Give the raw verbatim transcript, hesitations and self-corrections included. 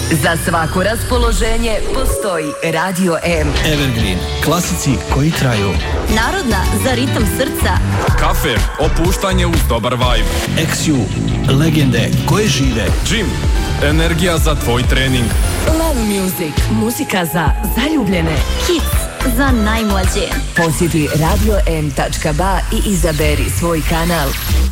Za svako raspoloženje postoji Radio M. Evergreen, klasici koji traju. Narodna za ritam srca. Kafe, opuštanje uz dobar vibe. X U, legende koje žive. Gym, energija za tvoj trening. Love Music, muzika za zaljubljene. Hits za najmlađe. Posjeti radio m tačka ba i izaberi svoj kanal.